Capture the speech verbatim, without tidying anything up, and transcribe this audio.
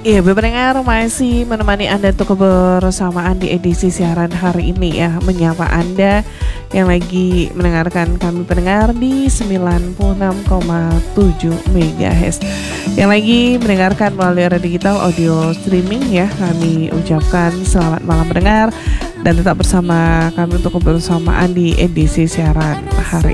Iya, pendengar masih menemani Anda untuk kebersamaan di edisi siaran hari ini ya, menyapa Anda yang lagi mendengarkan kami pendengar di sembilan puluh enam koma tujuh megahertz. Yang lagi mendengarkan melalui radio digital audio streaming ya, kami ucapkan selamat malam pendengar dan tetap bersama kami untuk kebersamaan di edisi siaran hari